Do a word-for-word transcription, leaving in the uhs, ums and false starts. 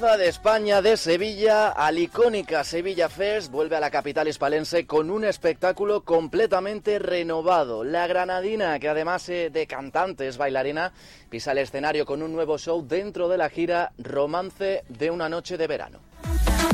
De España, de Sevilla, al icónica Sevilla Fest, vuelve a la capital hispalense con un espectáculo completamente renovado. La granadina, que además de cantante es bailarina, pisa el escenario con un nuevo show dentro de la gira Romance de una noche de verano.